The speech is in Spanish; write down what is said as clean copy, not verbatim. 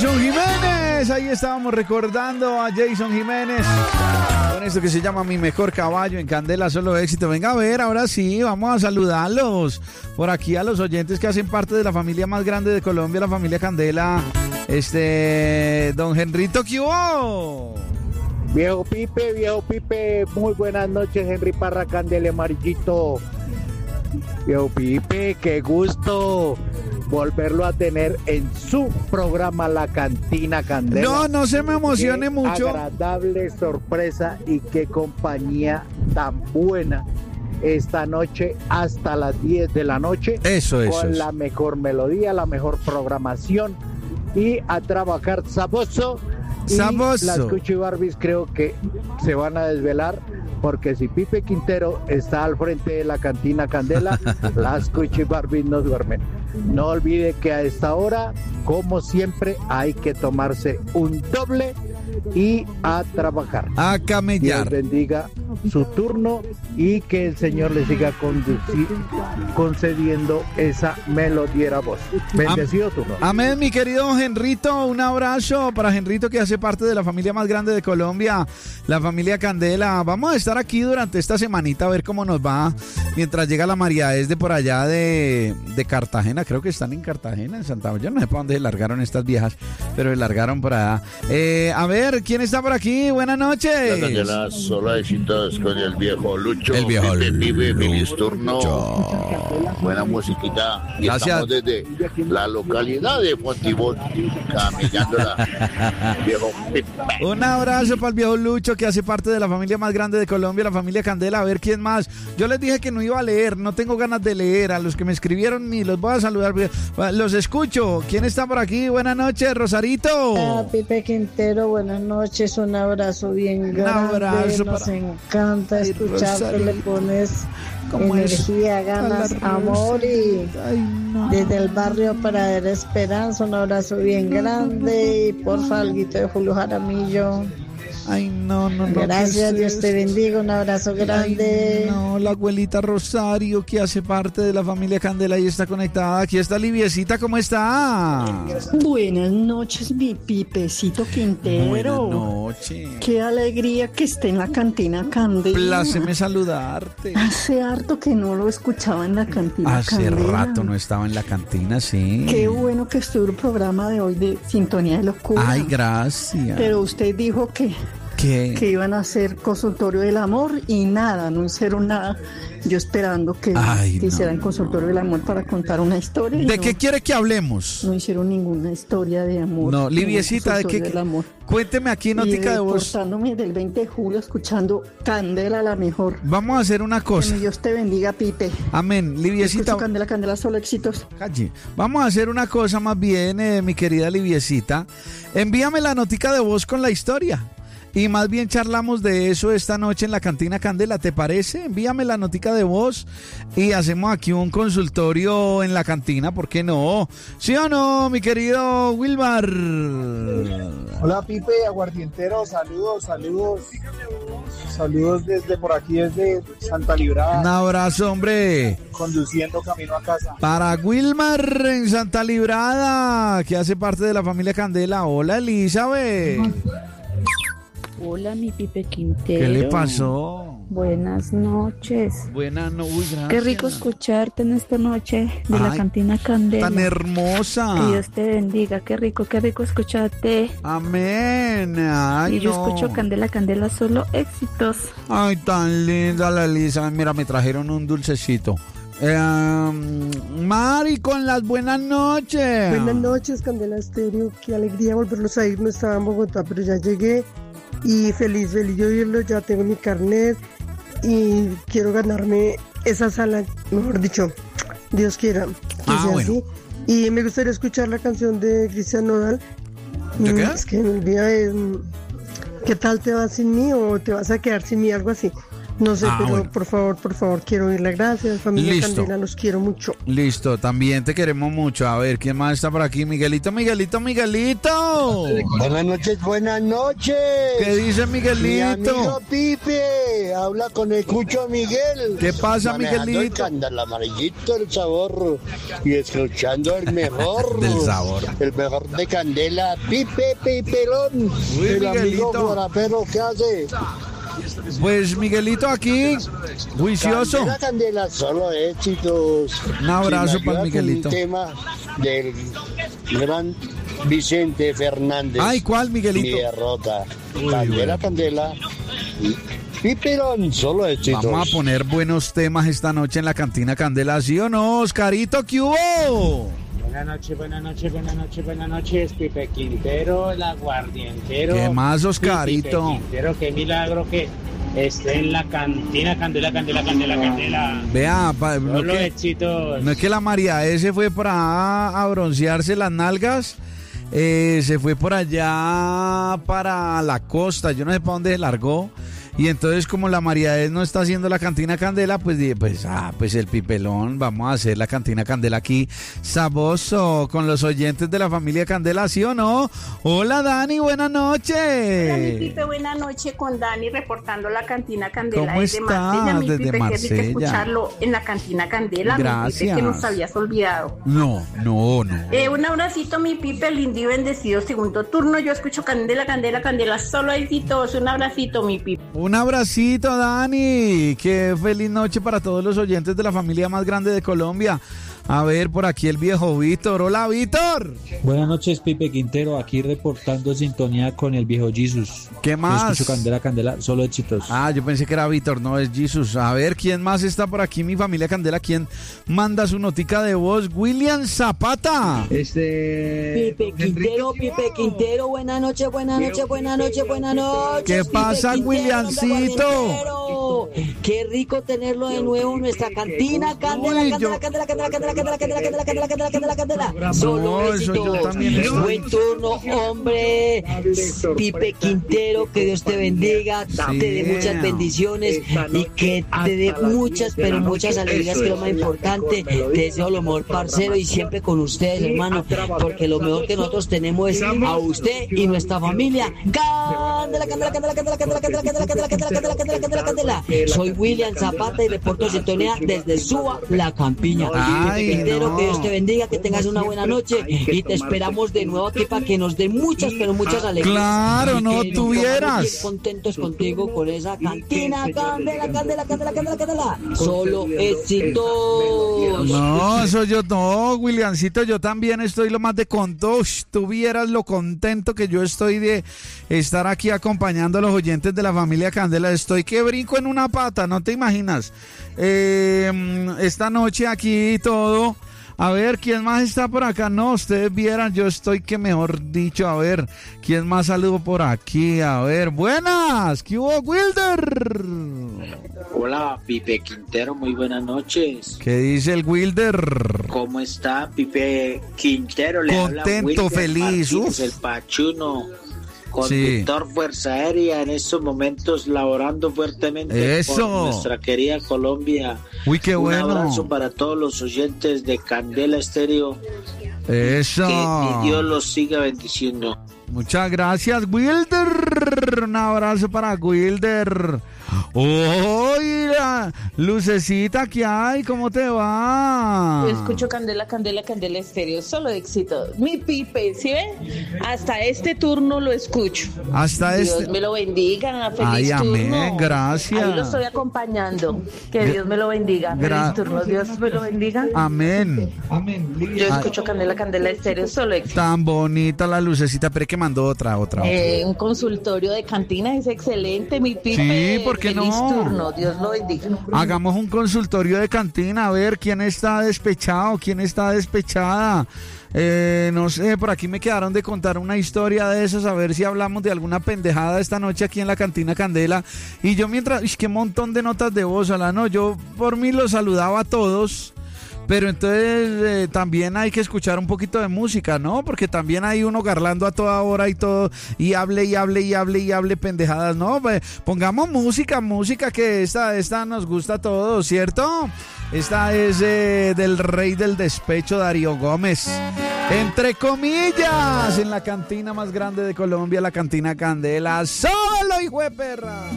Jason Jiménez. Ahí estábamos recordando a Jason Jiménez con esto que se llama Mi Mejor Caballo en Candela, solo éxito. Venga a ver, ahora sí, vamos a saludarlos por aquí a los oyentes que hacen parte de la familia más grande de Colombia, la familia Candela. Don Henrito, ¿qué hubo? Viejo Pipe, muy buenas noches, Henry Parra, Candela, amarillito. Viejo Pipe, qué gusto volverlo a tener en su programa La Cantina Candela. No se me emocione mucho. Agradable sorpresa y qué compañía tan buena esta noche hasta las 10 de la noche. Eso. Con la mejor melodía, la mejor programación y a trabajar saboso. Y las Cuchi Barbies creo que se van a desvelar, porque si Pipe Quintero está al frente de La Cantina Candela, las Cuchi Barbies no duermen. No olvide que a esta hora, como siempre, hay que tomarse un doble y a trabajar. A camellar. Dios bendiga su turno y que el Señor le siga concediendo esa melodía voz. Bendecido turno. Amén, mi querido Henrito. Un abrazo para Henrito, que hace parte de la familia más grande de Colombia, la familia Candela. Vamos a estar aquí durante esta semanita a ver cómo nos va mientras llega la María de por allá de Cartagena. Creo que están en Cartagena, en Santa María. Yo no sé para dónde se largaron estas viejas, pero se largaron por allá. A ver, ¿quién está por aquí? Buenas noches. La Candela, solo éxitos con el viejo Lucho. El viejo Pipe, feliz turno. Buena musiquita. Y gracias. Estamos desde la localidad de Fontibón, camellándola. Viejo Pipe. Un abrazo para el viejo Lucho, que hace parte de la familia más grande de Colombia, la familia Candela. A ver quién más. Yo les dije que no iba a leer, no tengo ganas de leer. A los que me escribieron ni los voy a saludar. Los escucho. ¿Quién está por aquí? Buenas noches, Rosarito. Pipe Quintero, buenas noches. Un abrazo bien grande. Un abrazo. Nos encanta escucharte, le pones energía, ganas, amor y desde el barrio Paradera Esperanza, un abrazo bien grande y porfa, alguito de Julio Jaramillo. Ay, no. Gracias, Dios te bendiga, un abrazo grande. Ay, no, la abuelita Rosario, que hace parte de la familia Candela y está conectada. Aquí está Liviecita, ¿cómo está? Buenas noches, mi Pipecito Quintero. Buenas noches. Qué alegría que esté en la Cantina Candela. Pláceme saludarte. Hace harto que no lo escuchaba en la Cantina Hace Candela. rato no estaba en la cantina, sí. Qué bueno que estuvo el programa de hoy de Sintonía de Locura. Ay, gracias. Pero usted dijo que iban a hacer consultorio del amor y nada, no hicieron nada. Yo esperando que hicieran consultorio del amor para contar una historia. ¿De qué quiere que hablemos? No hicieron ninguna historia de amor. No, Liviecita, ¿de qué? Del amor. Cuénteme aquí, notica de voz. Portándome del 20 de julio, escuchando Candela la mejor. Vamos a hacer una cosa. Que Dios te bendiga, Pipe. Amén, Liviecita. Candela, solo éxitos. Calle. Vamos a hacer una cosa más bien, mi querida Liviecita. Envíame la notica de voz con la historia. Y más bien charlamos de eso esta noche en la Cantina Candela, ¿te parece? Envíame la notica de voz y hacemos aquí un consultorio en la cantina, ¿por qué no? ¿Sí o no, mi querido Wilmar? Hola, Pipe, aguardientero, saludos. Saludos desde por aquí, desde Santa Librada. Un abrazo, hombre. Conduciendo camino a casa. Para Wilmar en Santa Librada, que hace parte de la familia Candela. Hola, Elizabeth. Hola, mi Pipe Quintero. ¿Qué le pasó? Buenas noches. Buenas noches, gracias. Qué rico escucharte en esta noche de la Cantina Candela. Tan hermosa. Que Dios te bendiga, qué rico escucharte. Amén. Ay, y yo escucho Candela, solo éxitos. Ay, tan linda la Elisa. Mira, me trajeron un dulcecito. Mari, con las buenas noches. Buenas noches, Candela Estéreo. Qué alegría volverlos a ir. No estaba en Bogotá, pero ya llegué. Y feliz yo irlo, ya tengo mi carnet y quiero ganarme esa sala, mejor dicho, Dios quiera que sea bueno. así. Y me gustaría escuchar la canción de Cristian Nodal. ¿De qué? Es que el día es ¿qué tal te vas sin mí o te vas a quedar sin mí? Algo así. No sé, pero bueno. por favor, quiero oírla. Gracias, familia Candela, los quiero mucho. Listo, también te queremos mucho. A ver, ¿quién más está por aquí? Miguelito. Buenas noches. ¿Qué dice Miguelito? Mi amigo Pipe, habla con el Cucho Miguel. ¿Qué pasa, Miguelito? El Candela amarillito, el sabor, y escuchando el mejor. Del sabor. El mejor de Candela, Pipe Piperón. Uy, el Miguelito. amigo guarapero, ¿qué hace? Pues Miguelito aquí, juicioso. Candela, solo éxitos. Un abrazo para Miguelito. Un tema del gran Vicente Fernández. Ay, ¿cuál, Miguelito? Mi derrota. Candela. Piperón, solo éxitos. Vamos a poner buenos temas esta noche en la Cantina Candela, ¿sí o no? Oscarito, ¿qué hubo? Buenas noches, Pipe Quintero, el aguardientero. ¿Qué más, Oscarito? Pipe Quintero, qué milagro que esté en la Cantina Candela. Vea, no es que la María se fue para a broncearse las nalgas, se fue por allá para la costa, yo no sé para dónde se largó. Y entonces, como la María no está haciendo la Cantina Candela, pues dije, pues el Pipelón, vamos a hacer la Cantina Candela aquí, saboso, con los oyentes de la familia Candela, ¿sí o no? Hola, Dani, buenas noches. Hola, mi Pipe, buenas noches, con Dani reportando la Cantina Candela. ¿Cómo estás? Desde Pipe, Marsella. Qué rico escucharlo en la Cantina Candela. Gracias. Mi Pipe, que nos habías olvidado. No. Un abracito, mi Pipe, lindo y bendecido, segundo turno. Yo escucho Candela, solo éxitos. Un abracito, mi Pipe. Un abracito, Dani. Qué feliz noche para todos los oyentes de la familia más grande de Colombia. A ver, por aquí el viejo Víctor. Hola, Víctor. Buenas noches, Pipe Quintero. Aquí reportando sintonía con el viejo Jesus. ¿Qué más? Yo escucho Candela, solo éxitos. Yo pensé que era Víctor, no, es Jesus. A ver, ¿quién más está por aquí? Mi familia Candela, ¿quién manda su notica de voz? William Zapata. Pipe Quintero, buenas noches. ¿Qué pasa, Williamcito? Qué rico tenerlo de nuevo en nuestra cantina Candela. Solo éxitos. Buen turno, hombre. Pipe Quintero, que Dios te bendiga, te dé muchas bendiciones y que te dé muchas, pero muchas alegrías, que es lo más importante. Te deseo lo mejor, parcero, y siempre con ustedes, hermano, porque lo mejor que nosotros tenemos es a usted y nuestra familia. Candela. Soy William Zapata y reporto sintonía desde Suba, La Campiña. Quintero, que Dios te bendiga, que tengas una buena noche y te esperamos de nuevo aquí para que nos den muchas, pero muchas alegrías. Claro, no tuvieras. Contentos contigo con esa cantina Candela. Solo éxitos. No, eso yo no, Williamcito, yo también estoy lo más de contento. Tuvieras lo contento que yo estoy de estar aquí acompañando a los oyentes de la familia Candela. Estoy que brinco en una pata, no te imaginas. Esta noche aquí todo. A ver, ¿quién más está por acá? No, ustedes vieran, yo estoy que mejor dicho, a ver, ¿quién más saludo por aquí? A ver, buenas, ¿qué hubo, Wilder? Hola, Pipe Quintero, muy buenas noches. ¿Qué dice el Wilder? ¿Cómo está, Pipe Quintero? Le contento, habla feliz, Martínez, el Pachuno. Conductor Fuerza Aérea en estos momentos laborando fuertemente por nuestra querida Colombia. Uy, qué bueno. Un abrazo para todos los oyentes de Candela Estéreo. Eso. Que Dios los siga bendiciendo. Muchas gracias, Wilder. Un abrazo para Wilder. ¡Oye, lucecita que hay! ¿Cómo te va? Yo escucho Candela Estéreo, solo éxito. Mi Pipe, ¿sí ven? Hasta este turno lo escucho. Dios me lo bendiga, feliz turno. Amén, gracias. Ahí lo estoy acompañando. Que Dios me lo bendiga. Feliz turno, Dios me lo bendiga. Amén. Yo escucho Candela Estéreo, solo éxito. Tan bonita la lucecita, pero que mandó otra. Un consultorio de cantina es excelente, mi Pipe. Sí, ¿por qué feliz no? turno, Dios lo bendiga. Hagamos un consultorio de cantina, a ver quién está despechado, quién está despechada. No sé, por aquí me quedaron de contar una historia de esas, a ver si hablamos de alguna pendejada esta noche aquí en la Cantina Candela. Y yo mientras, qué montón de notas de voz, no, yo por mí los saludaba a todos. Pero entonces también hay que escuchar un poquito de música, ¿no? Porque también hay uno garlando a toda hora y todo, y hable pendejadas, ¿no? Pues, pongamos música que esta nos gusta a todos, ¿cierto? Esta es del rey del despecho, Darío Gómez. Entre comillas, en la cantina más grande de Colombia, la Cantina Candela. ¡Solo, hijo de perra!